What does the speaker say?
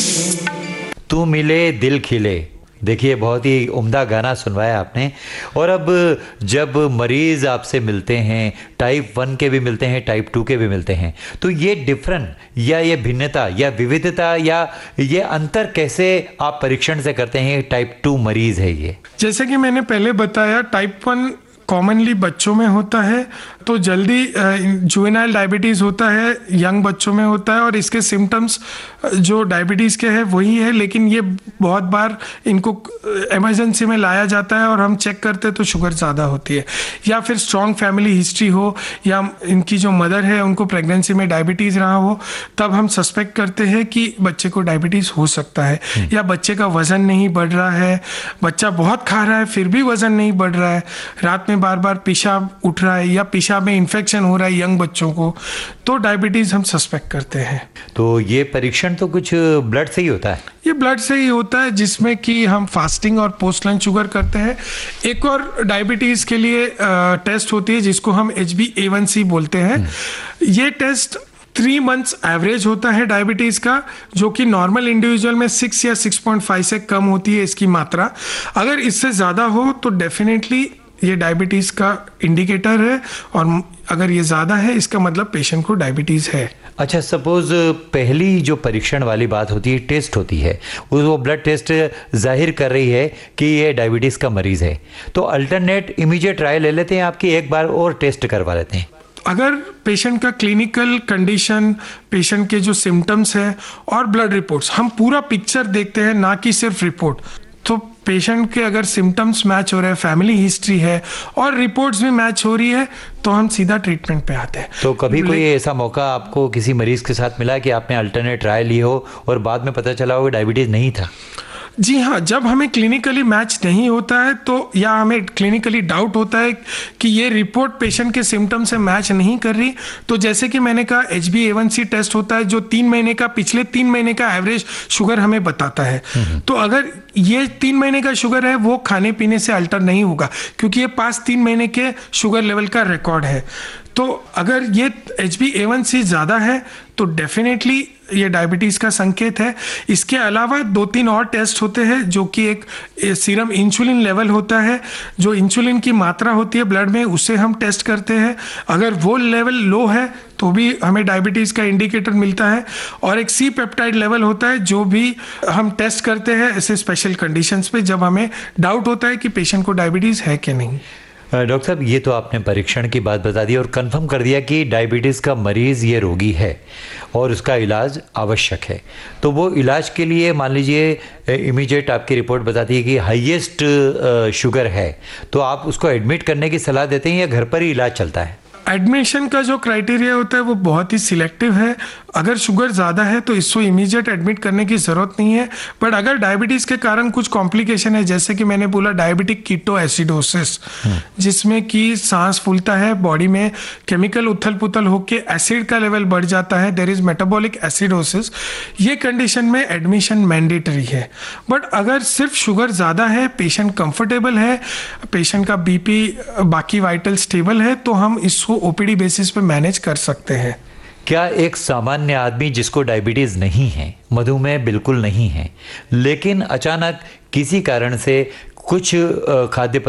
तू मिले दिल खिले, देखिए बहुत ही उम्दा गाना सुनवाया आपने। और अब जब मरीज़ आपसे मिलते हैं, टाइप 1 के भी मिलते हैं, टाइप 2 के भी मिलते हैं, तो ये डिफरेंट या ये भिन्नता या विविधता या ये अंतर कैसे आप परीक्षण से करते हैं? टाइप 2 मरीज़ है ये। जैसे कि मैंने पहले बताया, टाइप 1 कॉमनली बच्चों में होता है, तो जल्दी जुवेनाइल डायबिटीज़ होता है, यंग बच्चों में होता है, और इसके सिम्टम्स जो डायबिटीज़ के हैं वही है, लेकिन ये बहुत बार इनको इमरजेंसी में लाया जाता है और हम चेक करते हैं तो शुगर ज़्यादा होती है, या फिर स्ट्रॉन्ग फैमिली हिस्ट्री हो, या इनकी जो मदर है उनको प्रेगनेंसी में डायबिटीज़ रहा हो, तब हम सस्पेक्ट करते हैं कि बच्चे को डायबिटीज़ हो सकता है। या बच्चे का वज़न नहीं बढ़ रहा है, बच्चा बहुत खा रहा है फिर भी वज़न नहीं बढ़ रहा है, रात में बार बार पेशाब उठ रहा है, या पेशाब में इन्फेक्शन हो रहा है यंग बच्चों को, तो डायबिटीज़ हम सस्पेक्ट करते हैं। तो ये परीक्षण तो कुछ ब्लड से ही होता है? ये ब्लड से ही होता है, जिसमें कि हम फास्टिंग और पोस्ट लंच शुगर करते हैं। एक और डायबिटीज़ के लिए टेस्ट होती है जिसको हम HbA1c बोलते हैं। ये टेस्ट 3 मंथ्स एवरेज होता है डायबिटीज़ का, जो कि नॉर्मल इंडिविजुअल में 6 या 6.5 से कम होती है इसकी मात्रा। अगर इससे ज़्यादा हो तो डेफिनेटली ये डायबिटीज़ का इंडिकेटर है, और अगर ये ज़्यादा है इसका मतलब पेशेंट को डायबिटीज़ है। अच्छा, सपोज पहली जो परीक्षण वाली बात होती है, टेस्ट होती है, वो ब्लड टेस्ट जाहिर कर रही है कि ये डायबिटीज़ का मरीज़ है, तो अल्टरनेट इमीडिएट ट्रायल ले लेते हैं आपकी, एक बार और टेस्ट करवा लेते हैं? अगर पेशेंट का क्लिनिकल कंडीशन, पेशेंट के जो सिम्टम्स हैं और ब्लड रिपोर्ट्स, हम पूरा पिक्चर देखते हैं, ना कि सिर्फ रिपोर्ट। तो पेशेंट के अगर सिम्टम्स मैच हो रहे हैं, फैमिली हिस्ट्री है और रिपोर्ट्स भी मैच हो रही है, तो हम सीधा ट्रीटमेंट पे आते हैं। तो कभी कोई ऐसा मौका आपको किसी मरीज़ के साथ मिला कि आपने अल्टरनेट ट्रायल ली हो और बाद में पता चला हो कि डायबिटीज़ नहीं था? जी हाँ, जब हमें क्लिनिकली मैच नहीं होता है, तो या हमें क्लिनिकली डाउट होता है कि ये रिपोर्ट पेशेंट के सिम्टम से मैच नहीं कर रही, तो जैसे कि मैंने कहा HbA1c टेस्ट होता है जो 3 महीने का, पिछले 3 महीने का एवरेज शुगर हमें बताता है। तो अगर ये 3 महीने का शुगर है, वो खाने पीने से अल्टर नहीं होगा, क्योंकि ये पास 3 महीने के शुगर लेवल का रिकॉर्ड है। तो अगर ये HbA1c ज़्यादा है तो डेफिनेटली ये डायबिटीज़ का संकेत है। इसके अलावा 2-3 और टेस्ट होते हैं, जो कि एक सीरम इंसुलिन लेवल होता है, जो इंसुलिन की मात्रा होती है ब्लड में, उससे हम टेस्ट करते हैं। अगर वो लेवल लो है तो भी हमें डायबिटीज़ का इंडिकेटर मिलता है। और एक C पेप्टाइड लेवल होता है, जो भी हम टेस्ट करते हैं ऐसे स्पेशल कंडीशंस पे, जब हमें डाउट होता है कि पेशेंट को डायबिटीज़ है कि नहीं। डॉक्टर साहब, ये तो आपने परीक्षण की बात बता दी और कंफर्म कर दिया कि डायबिटीज़ का मरीज़ ये रोगी है और उसका इलाज आवश्यक है। तो वो इलाज के लिए मान लीजिए इमीडिएट आपकी रिपोर्ट बताती है कि हाईएस्ट शुगर है, तो आप उसको एडमिट करने की सलाह देते हैं या घर पर ही इलाज चलता है? एडमिशन का जो क्राइटेरिया होता है वो बहुत ही सिलेक्टिव है। अगर शुगर ज़्यादा है तो इसको इमीडिएट एडमिट करने की ज़रूरत नहीं है, बट अगर डायबिटीज़ के कारण कुछ कॉम्प्लिकेशन है, जैसे कि मैंने बोला डायबिटिक कीटो एसिडोसिस, जिसमें कि सांस फूलता है, बॉडी में केमिकल उथल पुथल होकर एसिड का लेवल बढ़ जाता है, देयर इज़ मेटाबॉलिक एसिडोसिस, ये कंडीशन में एडमिशन मैंडेटरी है। बट अगर सिर्फ शुगर ज़्यादा है, पेशेंट कंफर्टेबल है, पेशेंट का BP बाकी वाइटल स्टेबल है, तो हम इसको OPD बेसिस पे मैनेज कर सकते हैं। क्या एक सामान्य आदमी जिसको डायबिटीज़ नहीं है, मधुमेह बिल्कुल नहीं है, लेकिन अचानक किसी कारण से कुछ खाद्य